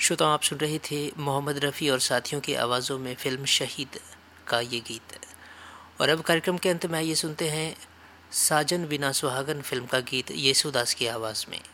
श्रोताओं, आप सुन रहे थे मोहम्मद रफ़ी और साथियों की आवाज़ों में फ़िल्म शहीद का ये गीत। और अब कार्यक्रम के अंत में आइए सुनते हैं साजन बिना सुहागन फ़िल्म का गीत येसुदास की आवाज़ में।